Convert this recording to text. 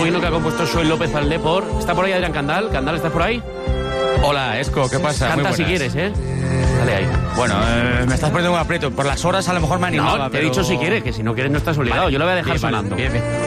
himno que ha compuesto Joel López al Depor. ¿Está por ahí Adrián Candal? ¿Candal, estás por ahí? Hola, Esco, ¿qué pasa? Canta si quieres, ¿eh? Dale ahí. Bueno, me estás poniendo un aprieto. Por las horas a lo mejor me animaba. No, te he dicho si quieres, que si no quieres no estás obligado. Vale, yo lo voy a dejar bien, sonando. Vale, bien.